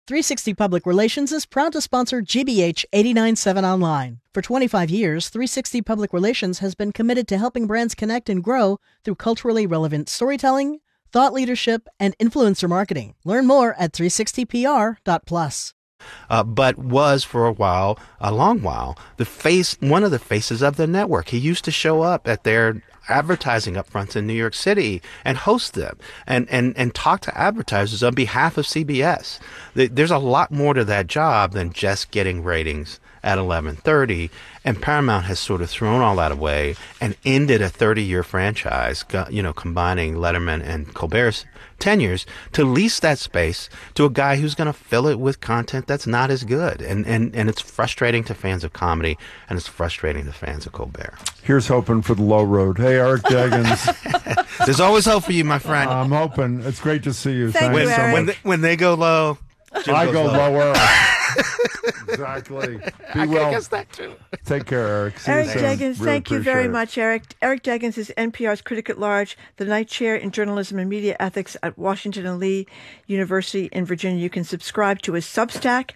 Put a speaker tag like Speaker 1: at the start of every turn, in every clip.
Speaker 1: 360 Public Relations is proud to sponsor GBH 89.7 Online. For 25 years, 360 Public Relations has been committed to helping brands connect and grow through culturally relevant storytelling, thought leadership, and influencer marketing. Learn more at 360pr.plus.
Speaker 2: But was for a long while, one of the faces of the network. He used to show up at their advertising upfronts in New York City and host them and talk to advertisers on behalf of CBS. There's a lot more to that job than just getting ratings at 11:30, and Paramount has sort of thrown all that away and ended a 30-year franchise, combining Letterman and Colbert's tenures, to lease that space to a guy who's going to fill it with content that's not as good. And it's frustrating to fans of comedy, and it's frustrating to fans of Colbert.
Speaker 3: Here's hoping for the low road. Hey, Eric Deggans.
Speaker 2: There's always hope for you, my friend.
Speaker 3: I'm hoping. It's great to see you.
Speaker 4: Thank you, Eric.
Speaker 2: When they go low, Jim
Speaker 3: I
Speaker 2: goes
Speaker 3: go
Speaker 2: low.
Speaker 3: lower. Exactly.
Speaker 2: I guess that too.
Speaker 3: Take care, Eric. See
Speaker 4: Eric
Speaker 3: you soon.
Speaker 4: Deggans,
Speaker 3: Really
Speaker 4: thank you very
Speaker 3: appreciate it.
Speaker 4: much, Eric. Eric Deggans is NPR's critic at large, the Knight Chair in Journalism and Media Ethics at Washington and Lee University in Virginia. You can subscribe to his Substack,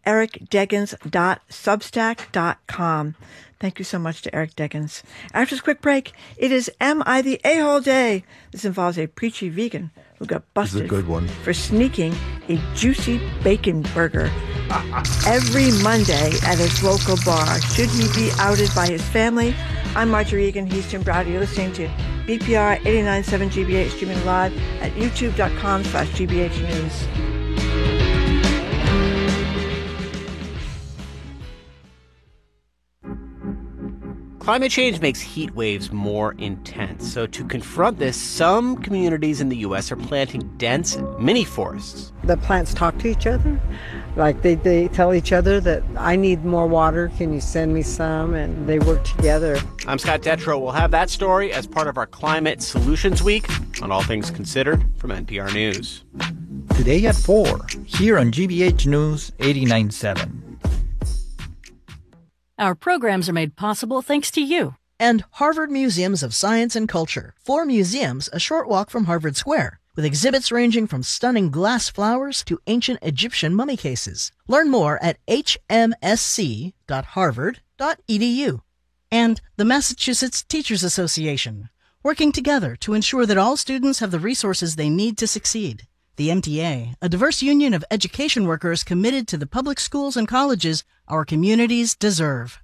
Speaker 4: ericdeggans.substack.com. Thank you so much to Eric Deggans. After this quick break, it is Am I the A-Hole Day? This involves a preachy vegan who got busted
Speaker 3: a good one.
Speaker 4: for sneaking a juicy bacon burger every Monday at his local bar. Should he be outed by his family? I'm Marjorie Egan. He's Jim Browder. You're listening to BPR 89.7 GBH, streaming live at youtube.com/GBH News.
Speaker 5: Climate change makes heat waves more intense. So to confront this, some communities in the U.S. are planting dense mini forests.
Speaker 6: The plants talk to each other. Like they tell each other that I need more water. Can you send me some? And they work together.
Speaker 5: I'm Scott Detrow. We'll have that story as part of our Climate Solutions Week on All Things Considered from NPR News.
Speaker 7: Today at 4, here on GBH News 89.7.
Speaker 1: Our programs are made possible thanks to you and Harvard Museums of Science and Culture. 4 museums a short walk from Harvard Square, with exhibits ranging from stunning glass flowers to ancient Egyptian mummy cases. Learn more at hmsc.harvard.edu. And the Massachusetts Teachers Association, working together to ensure that all students have the resources they need to succeed. The MTA, a diverse union of education workers committed to the public schools and colleges our communities deserve.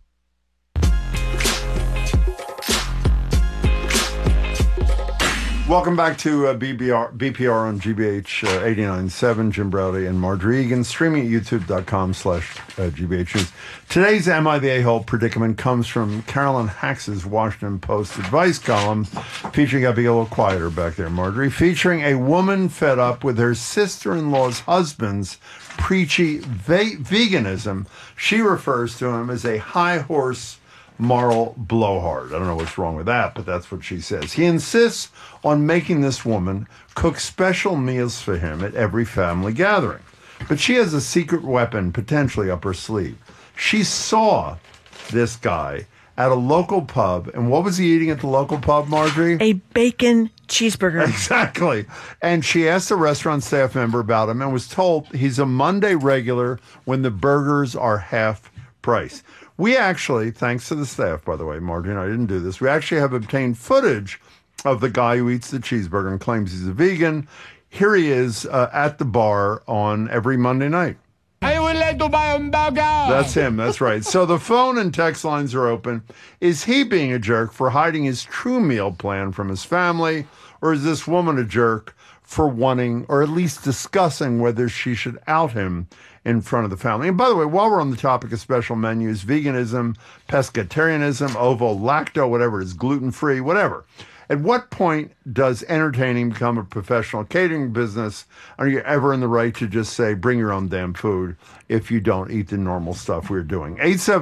Speaker 3: Welcome back to BPR on GBH 89.7. Jim Browder and Marjorie Egan, streaming at youtube.com/GBH News. Today's Am I the A-Hole predicament comes from Carolyn Hax's Washington Post advice column, featuring, got to be a little quieter back there, Marjorie, featuring a woman fed up with her sister-in-law's husband's preachy veganism. She refers to him as a high horse moral blowhard. I don't know what's wrong with that, but that's what she says. He insists on making this woman cook special meals for him at every family gathering. But she has a secret weapon potentially up her sleeve. She saw this guy at a local pub, and what was he eating at the local pub, Marjorie?
Speaker 4: A bacon cheeseburger.
Speaker 3: Exactly. And she asked a restaurant staff member about him and was told he's a Monday regular when the burgers are half price. We actually, thanks to the staff, by the way, Marjorie and I didn't do this, we actually have obtained footage of the guy who eats the cheeseburger and claims he's a vegan. Here he is at the bar on every Monday night.
Speaker 8: I would like to buy a burger.
Speaker 3: That's him. That's right. So the phone and text lines are open. Is he being a jerk for hiding his true meal plan from his family? Or is this woman a jerk for wanting, or at least discussing, whether she should out him in front of the family? And by the way, while we're on the topic of special menus, veganism, pescatarianism, ovo-lacto, whatever it is, gluten-free, whatever. At what point does entertaining become a professional catering business? Are you ever in the right to just say, bring your own damn food if you don't eat the normal stuff we're doing?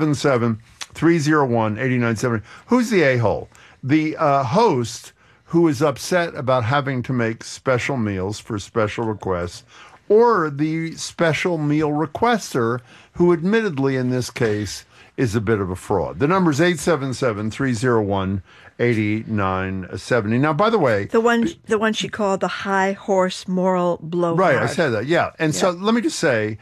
Speaker 3: 877-301-8970. Who's the a-hole? The host who is upset about having to make special meals for special requests, or the special meal requester who admittedly in this case is a bit of a fraud. The number is 877-301-8970. Now, by the way,
Speaker 4: The one she called the high horse moral blowhard.
Speaker 3: right, I said that, yeah. And so let me just say,